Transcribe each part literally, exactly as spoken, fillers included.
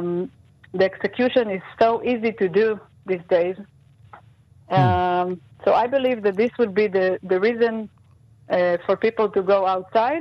um, the execution is so easy to do these days. Um, so I believe that this would be the, the reason uh, for people to go outside.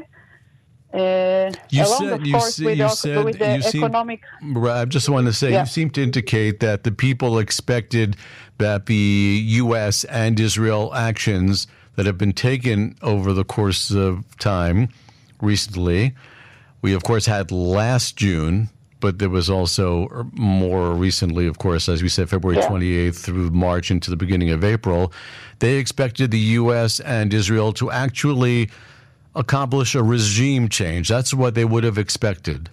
Uh, you along, said, of you, course, see, with, you the, said with the you economic... Seem, I just want to say, yeah. you seem to indicate that the people expected that the U S and Israel actions that have been taken over the course of time recently, we, of course, had last June, but there was also more recently, of course, as we said, February yeah. twenty-eighth through March into the beginning of April. They expected the U S and Israel to actually accomplish a regime change. That's what they would have expected.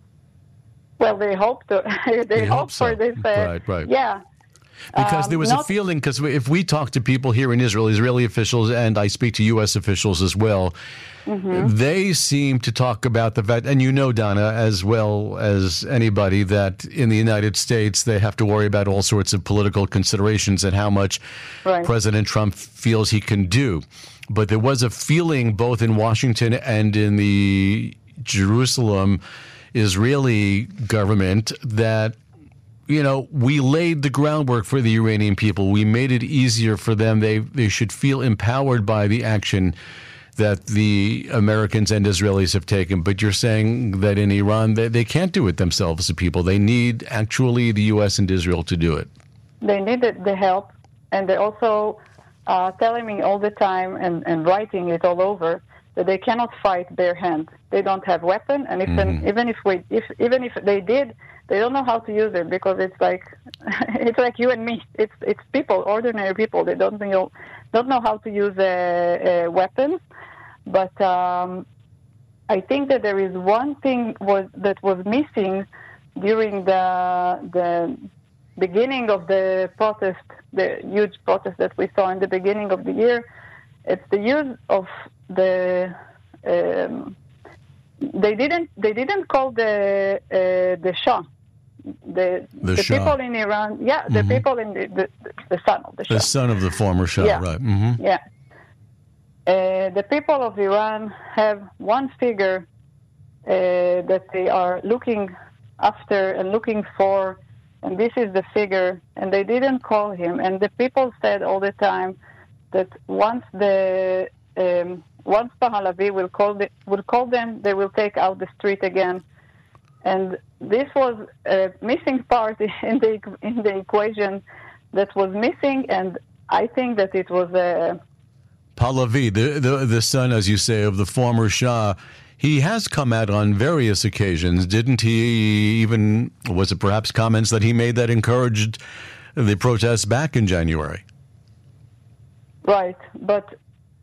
Well, they hope to. they, they hope, hope so. for this. Uh, right, right. Yeah. Because um, there was not, a feeling, because if we talk to people here in Israel, Israeli officials, and I speak to U S officials as well, mm-hmm. they seem to talk about the fact, and you know, Donna, as well as anybody, that in the United States, they have to worry about all sorts of political considerations and how much right. President Trump feels he can do. But there was a feeling both in Washington and in the Jerusalem Israeli government that, you know, we laid the groundwork for the Iranian people. We made it easier for them. They they should feel empowered by the action that the Americans and Israelis have taken. But you're saying that in Iran, they, they can't do it themselves, the people. They need actually the U S and Israel to do it. They need the help, and they also uh, telling me all the time and, and writing it all over that they cannot fight bare hand. They don't have weapon, and even mm-hmm. even if we if even if they did, they don't know how to use it, because it's like it's like you and me. It's it's people, ordinary people. They don't know don't know how to use uh, uh, weapons. But um, I think that there is one thing was that was missing during the the beginning of the protest, the huge protest that we saw in the beginning of the year. It's the use of the. Um, they didn't. They didn't call the uh, the Shah. The, the, the Shah. people in Iran, yeah, the mm-hmm. people in the, the the son of the Shah, the son of the former Shah, yeah. right? Mm-hmm. Yeah. Uh, the people of Iran have one figure uh, that they are looking after and looking for, and this is the figure, and they didn't call him. And the people said all the time that once the um, once Pahlavi will call the, will call them, they will take out the street again. And this was a missing part in the in the equation that was missing, and I think that it was a. Pahlavi, the, the the son, as you say, of the former Shah, he has come out on various occasions, didn't he? Even, was it perhaps comments that he made that encouraged the protests back in January? Right, but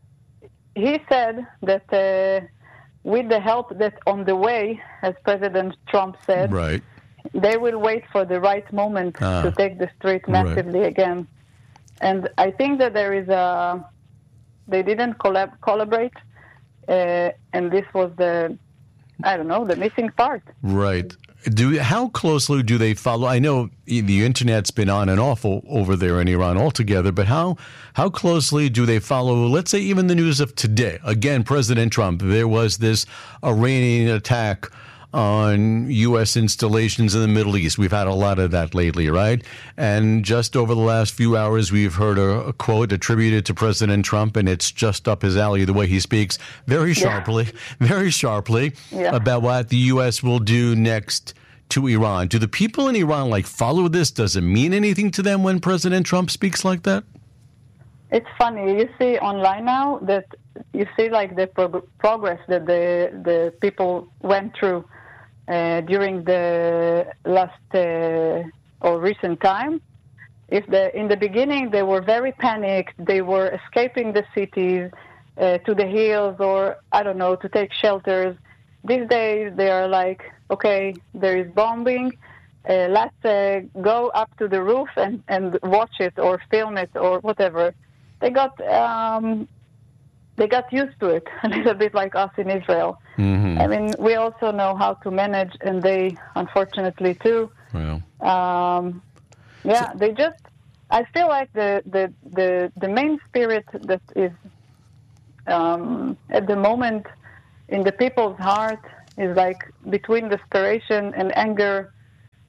he said that uh, with the help that on the way, as President Trump said, right. they will wait for the right moment ah, to take the street massively right. again. And I think that there is a... They didn't collab- collaborate, uh, and this was the, I don't know, the missing part. Right. Do how closely do they follow? I know the internet's been on and off over there in Iran altogether, but how how closely do they follow, let's say, even the news of today? Again, President Trump, there was this Iranian attack on U S installations in the Middle East. We've had a lot of that lately, right? And just over the last few hours, we've heard a, a quote attributed to President Trump, and it's just up his alley, the way he speaks, very sharply, yeah. very sharply, yeah. about what the U S will do next to Iran. Do the people in Iran, like, follow this? Does it mean anything to them when President Trump speaks like that? It's funny. You see online now that you see, like, the prog- progress that the the people went through Uh, during the last uh, or recent time. If the in the beginning they were very panicked, they were escaping the cities uh, to the hills, or I don't know, to take shelters. These days they are like, okay, there is bombing, uh, let's uh, go up to the roof and, and watch it or film it or whatever. They got um, they got used to it, a little bit like us in Israel. Mm-hmm. I mean, we also know how to manage, and they, unfortunately, too. Well. Um, yeah, so, they just. I feel like the the the, the main spirit that is um, at the moment in the people's heart is like between desperation and anger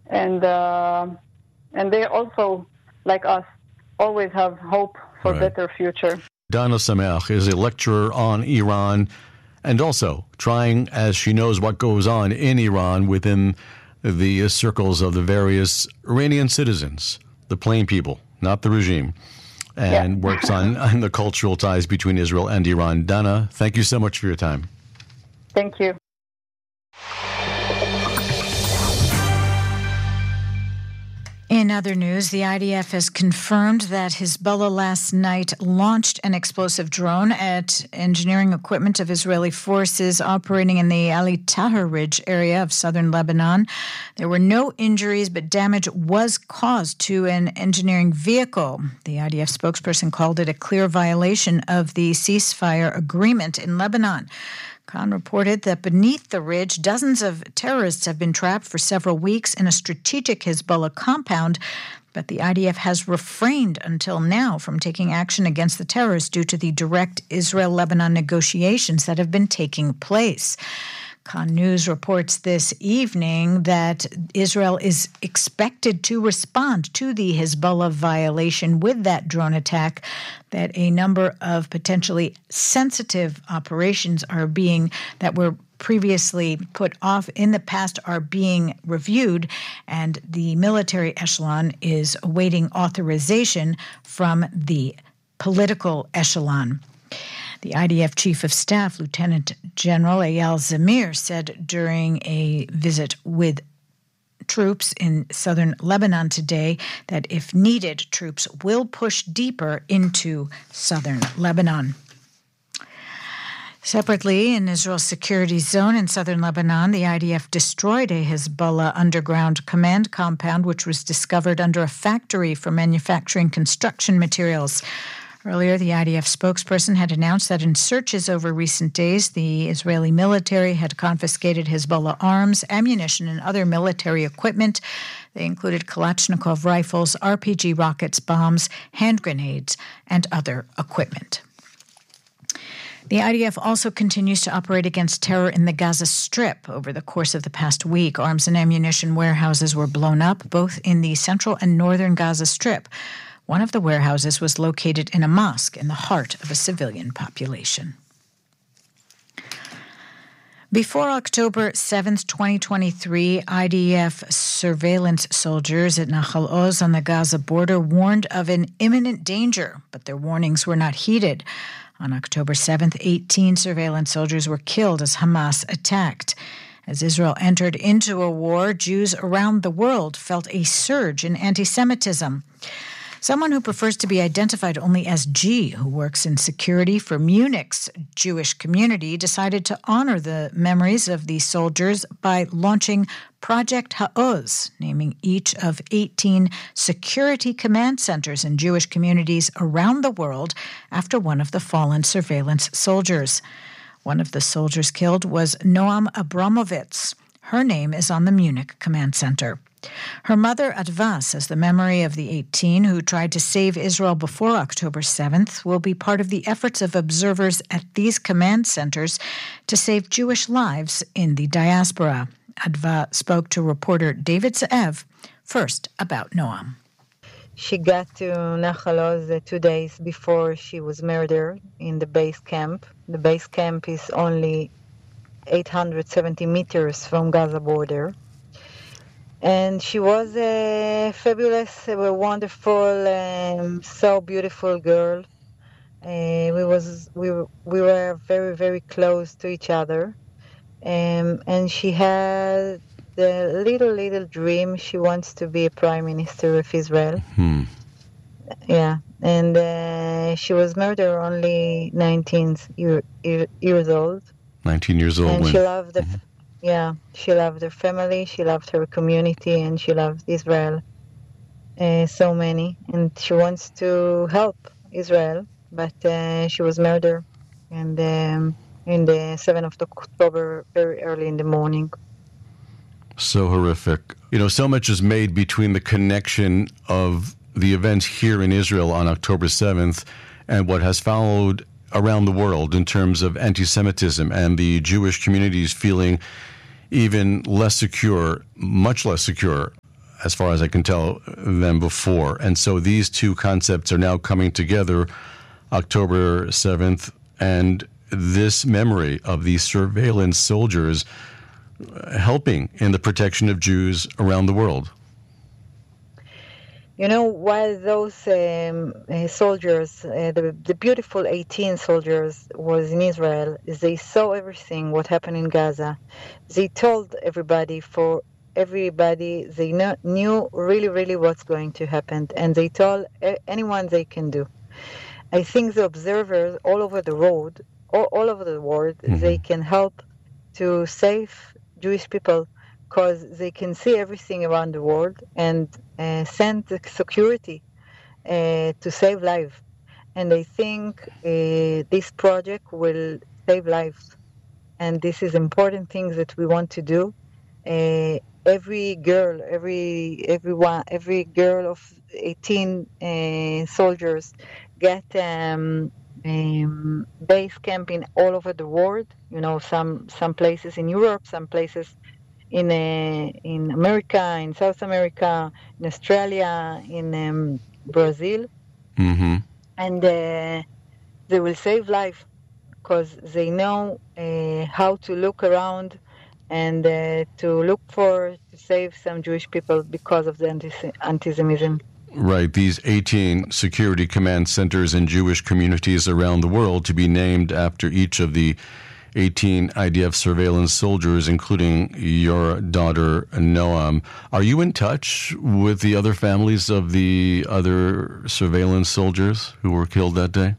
and uh, and they also, like us, always have hope for a Right. better future. Dana Sameach is a lecturer on Iran and also trying, as she knows what goes on in Iran within the circles of the various Iranian citizens, the plain people, not the regime, and Yeah. works on, on the cultural ties between Israel and Iran. Dana, thank you so much for your time. Thank you. In other news, the I D F has confirmed that Hezbollah last night launched an explosive drone at engineering equipment of Israeli forces operating in the Ali Tahrir Ridge area of southern Lebanon. There were no injuries, but damage was caused to an engineering vehicle. The I D F spokesperson called it a clear violation of the ceasefire agreement in Lebanon. Khan reported that beneath the ridge, dozens of terrorists have been trapped for several weeks in a strategic Hezbollah compound, but the I D F has refrained until now from taking action against the terrorists due to the direct Israel-Lebanon negotiations that have been taking place. Khan News reports this evening that Israel is expected to respond to the Hezbollah violation with that drone attack, that a number of potentially sensitive operations are being, that were previously put off in the past, are being reviewed, and the military echelon is awaiting authorization from the political echelon. The I D F Chief of Staff, Lieutenant General Eyal Zamir, said during a visit with troops in southern Lebanon today that if needed, troops will push deeper into southern Lebanon. Separately, in Israel's security zone in southern Lebanon, the I D F destroyed a Hezbollah underground command compound which was discovered under a factory for manufacturing construction materials. Earlier, the I D F spokesperson had announced that in searches over recent days, the Israeli military had confiscated Hezbollah arms, ammunition, and other military equipment. They included Kalashnikov rifles, R P G rockets, bombs, hand grenades, and other equipment. The I D F also continues to operate against terror in the Gaza Strip. Over the course of the past week, arms and ammunition warehouses were blown up, both in the central and northern Gaza Strip. One of the warehouses was located in a mosque in the heart of a civilian population. Before October seventh, twenty twenty-three, I D F surveillance soldiers at Nahal Oz on the Gaza border warned of an imminent danger, but their warnings were not heeded. On October seventh, eighteen surveillance soldiers were killed as Hamas attacked. As Israel entered into a war, Jews around the world felt a surge in anti-Semitism. Someone who prefers to be identified only as G, who works in security for Munich's Jewish community, decided to honor the memories of these soldiers by launching Project Ha'oz, naming each of eighteen security command centers in Jewish communities around the world after one of the fallen surveillance soldiers. One of the soldiers killed was Noam Abramovitz. Her name is on the Munich Command Center. Her mother, Adva, says the memory of the eighteen who tried to save Israel before October seventh will be part of the efforts of observers at these command centers to save Jewish lives in the diaspora. Adva spoke to reporter David Ze'ev first about Noam. She got to Nahal Oz two days before she was murdered in the base camp. The base camp is only eight hundred seventy meters from Gaza border. And she was a fabulous, a wonderful, um, so beautiful girl. Uh, we was we we were very very close to each other, um, and she had the little little dream. She wants to be a prime minister of Israel. Hmm. Yeah, and uh, she was murdered only nineteen year, year, years old. nineteen years old. And when, she loved the. Mm-hmm. Yeah, she loved her family, she loved her community, and she loved Israel uh, so many. And she wants to help Israel, but uh, she was murdered and um, in the seventh of October, very early in the morning. So horrific. You know, so much is made between the connection of the events here in Israel on October seventh and what has followed around the world in terms of anti-Semitism and the Jewish communities feeling even less secure, much less secure as far as I can tell, than before. And so these two concepts are now coming together October seventh, and this memory of these surveillance soldiers helping in the protection of Jews around the world. You know, while those um, uh, soldiers, uh, the, the beautiful eighteen soldiers, was in Israel, they saw everything, what happened in Gaza. They told everybody, for everybody, they know, knew really, really what's going to happen, and they told uh, anyone they can do. I think the observers all over the world, all, all over the world, mm-hmm. they can help to save Jewish people, because they can see everything around the world and uh, send the security uh, to save lives. And I think uh, this project will save lives. And this is important things that we want to do. Uh, every girl, every everyone, every girl of eighteen uh, soldiers get um, um, base camping all over the world. You know, some some places in Europe, some places in uh, in America, in South America, in Australia, in um, Brazil, mm-hmm. and uh, they will save life because they know uh, how to look around and uh, to look for to save some Jewish people because of the anti- anti-Semitism. Right, these eighteen security command centers in Jewish communities around the world to be named after each of the eighteen I D F surveillance soldiers, including your daughter, Noam. Are you in touch with the other families of the other surveillance soldiers who were killed that day?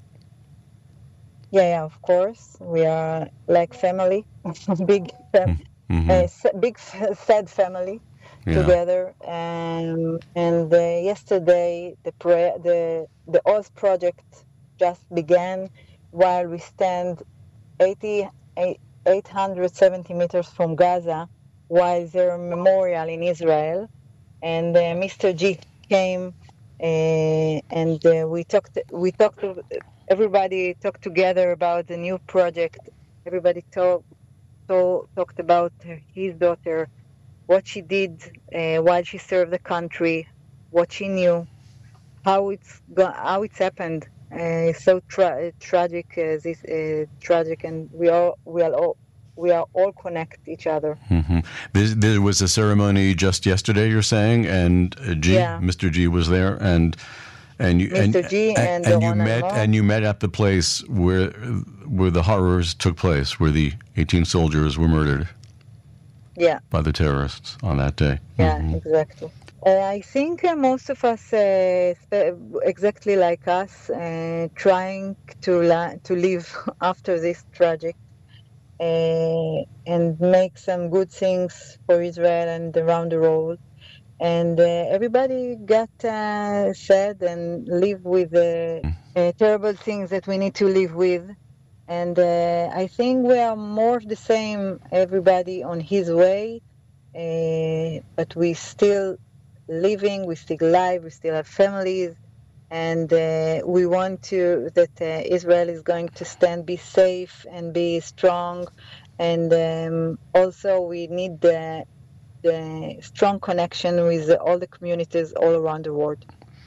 Yeah, yeah, of course. We are like family, big, fam- mm-hmm. uh, big sad family yeah. together. Um, and uh, yesterday, the pra- the the Oz project just began while we stand eighty, eight hundred seventy meters from Gaza, while their memorial in Israel. And uh, Mister G came, uh, and uh, we talked. We talked. Everybody talked together about the new project. Everybody talked talk, talked about his daughter, what she did uh, while she served the country, what she knew, how it's go- how it's happened. Uh, so tra- tragic, uh, this uh, tragic, and we all we are all we are all connect each other. Mm-hmm. There, there was a ceremony just yesterday, you're saying, and uh, G, yeah. Mister G was there, and and you Mister and, G and, and, and you Ron met and, and you met at the place where where the horrors took place, where the eighteen soldiers were murdered. Yeah. By the terrorists on that day. Yeah, mm-hmm. exactly. Uh, I think uh, most of us, uh, exactly like us, uh, trying to la- to live after this tragic uh, and make some good things for Israel and around the world. And uh, everybody got uh, sad and live with the uh, uh, terrible things that we need to live with. And uh, I think we are more of the same, everybody on his way, uh, but we still living, we still alive, we still have families, and uh, we want to that uh, Israel is going to stand, be safe and be strong, and um, also we need the, the strong connection with all the communities all around the world.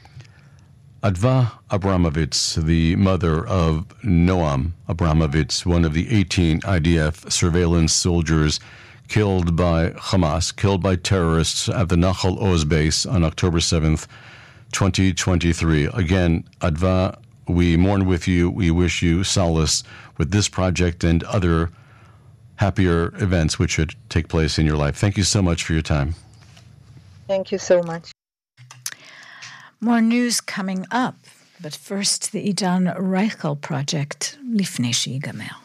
Adva Abramovitz, the mother of Noam Abramovitz, one of the eighteen I D F surveillance soldiers killed by Hamas, killed by terrorists at the Nachal Oz base on October seventh, twenty twenty-three. Again, Adva, we mourn with you. We wish you solace with this project and other happier events which should take place in your life. Thank you so much for your time. Thank you so much. More news coming up, but first the Idan Reichel project, Lifnei Sheyigamer.